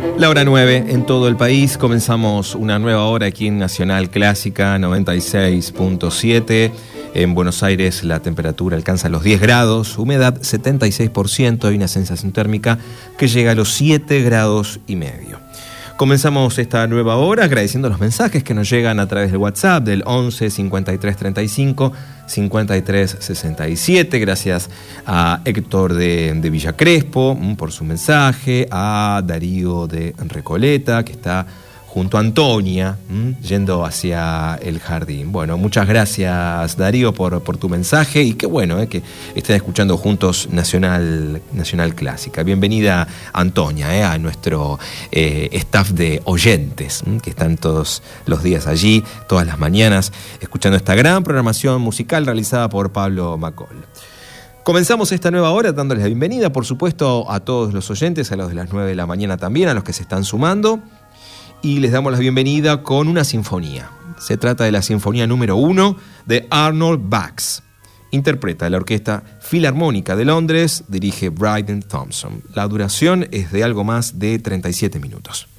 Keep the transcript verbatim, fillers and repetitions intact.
La hora nueve en todo el país. Comenzamos una nueva hora aquí en Nacional Clásica noventa y seis punto siete. En Buenos Aires la temperatura alcanza los diez grados, humedad setenta y seis por ciento y una sensación térmica que llega a los siete grados y medio. Comenzamos esta nueva hora agradeciendo los mensajes que nos llegan a través del WhatsApp del once cincuenta y tres treinta y cinco cincuenta y tres sesenta y siete. Gracias a Héctor de, de Villa Crespo por su mensaje, a Darío de Recoleta, que está junto a Antonia, ¿m? yendo hacia el jardín. Bueno, muchas gracias, Darío, por, por tu mensaje, y qué bueno eh, que estén escuchando juntos Nacional, Nacional Clásica. Bienvenida, Antonia, eh, a nuestro eh, staff de oyentes, ¿m? que están todos los días allí, todas las mañanas, escuchando esta gran programación musical realizada por Pablo Macol. Comenzamos esta nueva hora dándoles la bienvenida, por supuesto, a todos los oyentes, a los de las nueve de la mañana también, a los que se están sumando. Y les damos la bienvenida con una sinfonía. Se trata de la sinfonía número uno de Arnold Bax. Interpreta la Orquesta Filarmónica de Londres, dirige Bryden Thompson. La duración es de algo más de treinta y siete minutos.